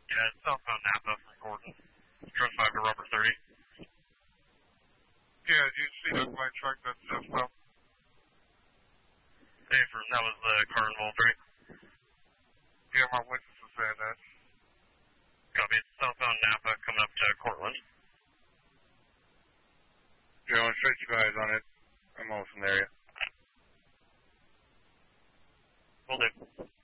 Yeah, it's southbound Napa from Gordon. Trust 5 to rubber 30. Yeah, did you see that white truck that's southbound? Hey, that was the car involved, right? Yeah, my witness was saying that. Copy. It's southbound Napa coming up to Cortland. Yeah, I'll set you guys on it. I'm also in the area. Will do.